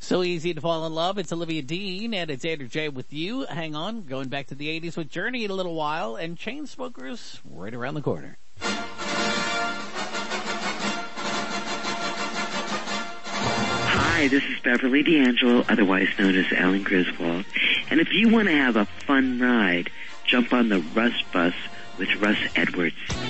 So easy to fall in love. It's Olivia Dean and it's Andrew J with you. Hang on, going back to the 80s with Journey in a little while and Chainsmokers right around the corner. Hi, this is Beverly D'Angelo, otherwise known as Alan Griswold. And if you want to have a fun ride, jump on the Russ Bus with Russ Edwards.